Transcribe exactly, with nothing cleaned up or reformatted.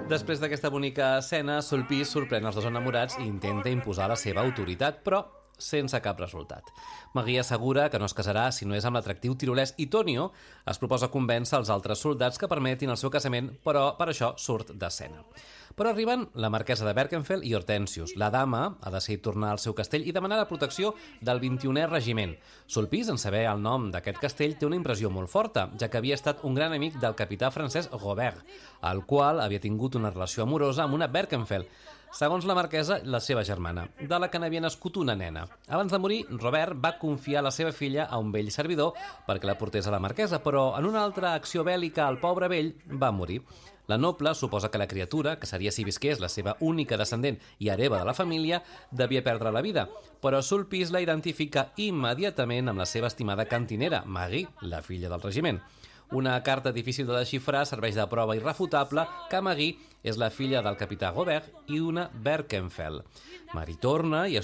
Després d'aquesta bonica escena, Sulpice sorprèn els dos enamorats i intenta imposar la seva autoritat, però sense cap resultat. Marie assegura que no es casarà si no és amb l'atractiu tirolès i Tonio es proposa convèncer els altres soldats que permetin el seu casament, però per això surt d'escena. Però arriben la marquesa de Berkenfell i Hortensius. La dama ha decidit tornar al seu castell i demanar la protecció del vint-i-unè regiment. Sulpice, en saber el nom d'aquest castell, té una impressió molt forta, ja que havia estat un gran amic del capità francès Robert, el qual havia tingut una relació amorosa amb una Berkenfell, segons la marquesa, la seva germana, de la que n'havia nascut una nena. Abans de morir, Robert va confiar la seva filla a un vell servidor perquè la portés a la marquesa, però en una altra acció bèl·lica el pobre vell va morir. La noble suposa que la criatura, que seria si visqués la seva única descendent i hereva de la família, devia perdre la vida, però Sulpice la identifica immediatament amb la seva estimada cantinera, Marie, la filla del regiment. Una carta difícil de desxifrar serveix de prova irrefutable que Marie és la filla del capità Robert i una Berkenfell. Marie torna i